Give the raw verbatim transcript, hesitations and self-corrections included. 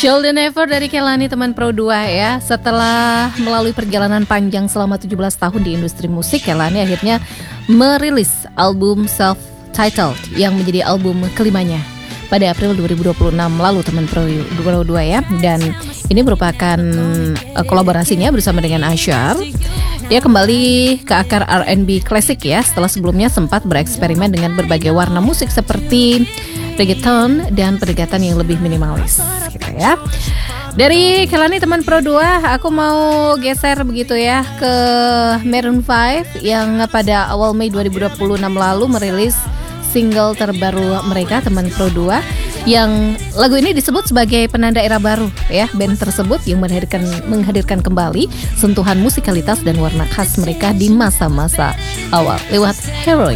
Shoulda Never dari Kehlani teman Pro dua ya. Setelah melalui perjalanan panjang selama tujuh belas tahun di industri musik, Kehlani akhirnya merilis album self-titled yang menjadi album kelimanya pada April dua ribu dua puluh enam lalu teman Pro dua ya. Dan ini merupakan uh, kolaborasinya bersama dengan Usher. Dia kembali ke akar R and B klasik ya, setelah sebelumnya sempat bereksperimen dengan berbagai warna musik seperti reggaeton dan pendekatan yang lebih minimalis gitu ya. Dari Kehlani teman Pro dua, aku mau geser begitu ya ke Maroon five yang pada awal Mei dua ribu dua puluh enam lalu merilis single terbaru mereka teman Pro dua, yang lagu ini disebut sebagai penanda era baru ya. Band tersebut yang menghadirkan menghadirkan kembali sentuhan musikalitas dan warna khas mereka di masa-masa awal lewat Hero.